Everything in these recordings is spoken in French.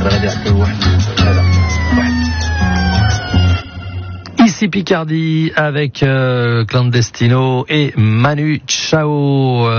هذا غادي يعطيو واحد هذا Ici Picardie avec Clandestino et Manu Chao.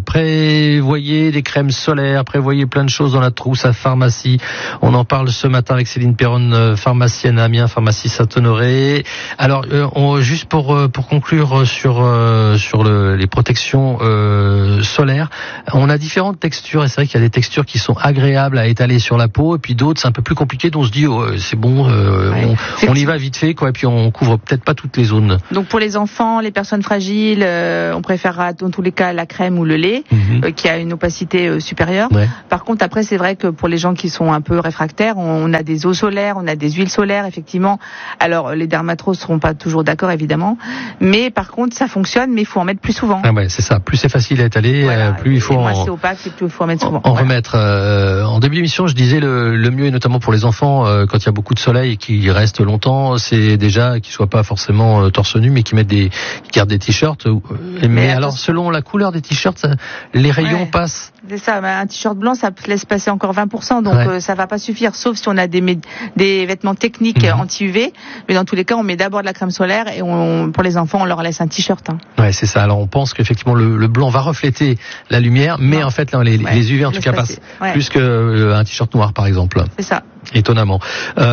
Prévoyez des crèmes solaires, prévoyez plein de choses dans la trousse à pharmacie. On en parle ce matin avec Céline Perron, pharmacienne à Amiens, pharmacie Saint-Honoré. Alors, juste pour conclure sur les protections solaires, on a différentes textures et c'est vrai qu'il y a des textures qui sont agréables à étaler sur la peau et puis d'autres c'est un peu plus compliqué. Donc on se dit c'est bon, on y va vite fait quoi et puis on couvre peut-être pas toutes les zones. Donc pour les enfants, les personnes fragiles, on préférera dans tous les cas la crème ou le lait qui a une opacité supérieure. Ouais. Par contre après c'est vrai que pour les gens qui sont un peu réfractaires, on a des eaux solaires, on a des huiles solaires effectivement. Alors les dermatos seront pas toujours d'accord évidemment, mais par contre ça fonctionne mais il faut en mettre plus souvent. Ah ouais, c'est ça, plus c'est facile à étaler, voilà, plus il faut moins c'est opaque et plus il faut en mettre souvent. Remettre en début d'émission, je disais le mieux et notamment pour les enfants quand il y a beaucoup de soleil et qu'ils restent longtemps, c'est déjà qu'ils soient pas forcément torse nu mais qui gardent des t-shirts mais alors selon la couleur des t-shirts les rayons passent. C'est ça, un t-shirt blanc ça laisse passer encore 20% donc ça va pas suffire sauf si on a des vêtements techniques anti-UV mais dans tous les cas on met d'abord de la crème solaire et pour les enfants on leur laisse un t-shirt. Ouais, c'est ça. Alors on pense qu'effectivement le blanc va refléter la lumière mais en fait là, les UV en tout cas passent plus qu'un t-shirt noir par exemple. C'est ça. Étonnamment.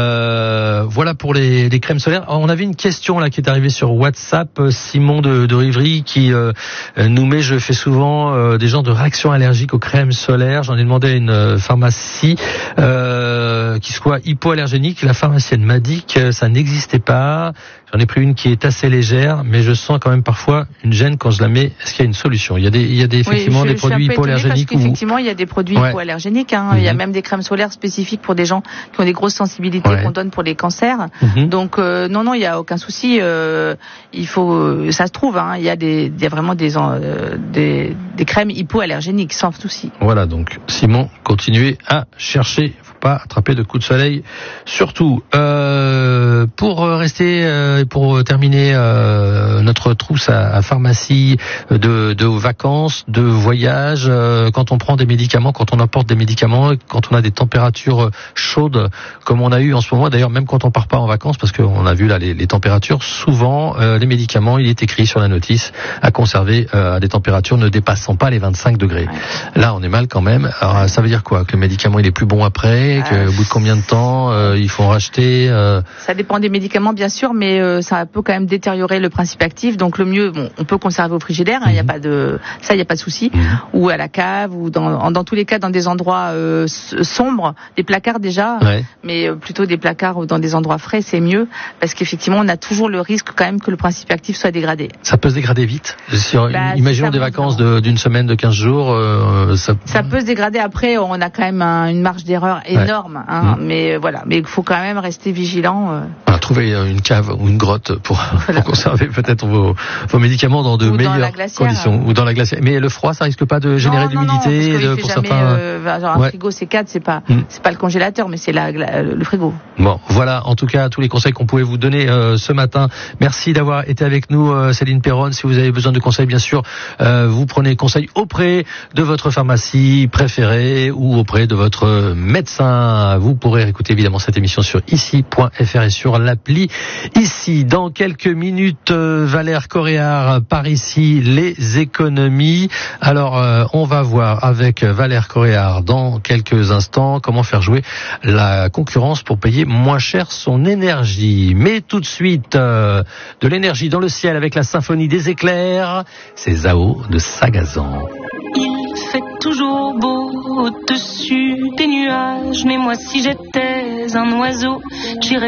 Voilà pour les crèmes solaires. Alors, on avait une question là qui est arrivée sur WhatsApp. Simon de Rivry qui nous met, je fais souvent des gens de réaction allergique aux crèmes solaires. J'en ai demandé à une pharmacie qui soit hypoallergénique. La pharmacienne m'a dit que ça n'existait pas. J'en ai pris une qui est assez légère, mais je sens quand même parfois une gêne quand je la mets. Est-ce qu'il y a une solution ? Il y a effectivement des produits hypoallergéniques. Effectivement, il y a des produits hypoallergéniques. Il y a même des crèmes solaires spécifiques pour des gens qui ont des grosses sensibilités qu'on donne pour les cancers. Donc non, il y a aucun souci. Il faut, ça se trouve. Il y a vraiment des crèmes hypoallergéniques sans souci. Voilà, donc Simon, continuez à chercher. Faut pas attraper de coups de soleil. Surtout pour terminer notre trousse à pharmacie de vacances, de voyages, quand on prend des médicaments, quand on apporte des médicaments, quand on a des températures chaudes comme on a eu en ce moment, d'ailleurs même quand on part pas en vacances, parce qu'on a vu là les températures, souvent les médicaments, il est écrit sur la notice à conserver à des températures ne dépassant pas les 25 degrés. Là on est mal quand même. Alors ça veut dire quoi ? Que le médicament il est plus bon après, qu'au bout de combien de temps il faut en racheter Ça dépend des médicaments bien sûr, mais ça peut quand même détériorer le principe actif. Donc le mieux, on peut conserver au frigidaire, il y a pas de souci, ou à la cave, ou dans tous les cas dans des endroits sombres, des placards déjà, mais plutôt des placards ou dans des endroits frais, c'est mieux parce qu'effectivement on a toujours le risque quand même que le principe actif soit dégradé. Ça peut se dégrader vite. Imaginons des vacances d'une semaine, de 15 jours, ça peut se dégrader. Après, on a quand même une marge d'erreur énorme, mais voilà, mais il faut quand même rester vigilant. Trouver une cave ou une grotte pour conserver peut-être vos médicaments dans de meilleures conditions ou dans la glacière. Mais le froid, ça risque pas de générer de l'humidité pour certains. Genre un frigo, c'est 4, c'est pas le congélateur, mais c'est le frigo. Bon, voilà. En tout cas, tous les conseils qu'on pouvait vous donner ce matin. Merci d'avoir été avec nous, Céline Perron. Si vous avez besoin de conseils, bien sûr, vous prenez conseil auprès de votre pharmacie préférée ou auprès de votre médecin. Vous pourrez écouter évidemment cette émission sur ici.fr et sur l'appli Ici. Dans quelques minutes, Valère Coréard par ici, les économies. Alors, on va voir avec Valère Coréard dans quelques instants comment faire jouer la concurrence pour payer moins cher son énergie. Mais tout de suite, de l'énergie dans le ciel avec la symphonie des éclairs. C'est Zao de Sagazan. Il fait toujours beau au-dessus des nuages, mais moi si j'étais un oiseau, j'irais